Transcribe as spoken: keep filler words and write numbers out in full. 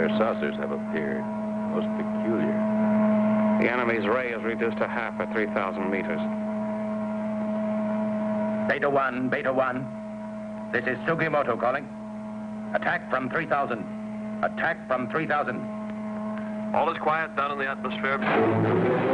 Rare saucers have appeared. Most peculiar. The enemy's ray is reduced to half at three thousand meters. Beta one, Beta one. This is Sugimoto calling. Attack from three thousand. Attack from three thousand. All is quiet down in the atmosphere.